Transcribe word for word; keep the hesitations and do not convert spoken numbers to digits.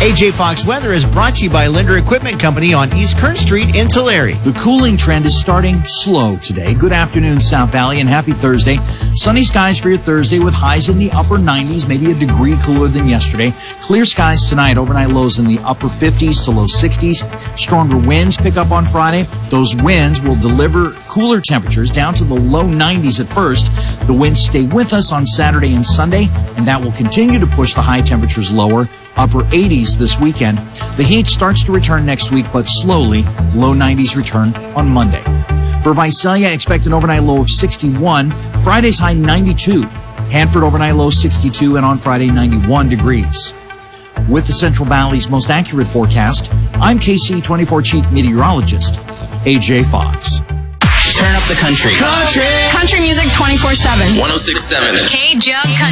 A J Fox Weather is brought to you by Linder Equipment Company on East Kern Street in Tulare. The cooling trend is starting slow today. Good afternoon, South Valley, and happy Thursday. Sunny skies for your Thursday with highs in the upper nineties, maybe a degree cooler than yesterday. Clear skies tonight, overnight lows in the upper fifties to low sixties. Stronger winds pick up on Friday. Those winds will deliver cooler temperatures down to the low nineties at first. The winds stay with us on Saturday and Sunday, and that will continue to push the high temperatures lower. Upper eighties this weekend. The heat starts to return next week, but slowly. Low nineties return on Monday. For Visalia, expect an overnight low of sixty-one. Friday's high ninety-two. Hanford overnight low sixty-two, and on Friday ninety-one degrees. With the Central Valley's most accurate forecast, I'm K C twenty-four Chief Meteorologist A J Fox. Turn up the country. Country. Country music twenty-four seven. one oh six point seven. K J Country.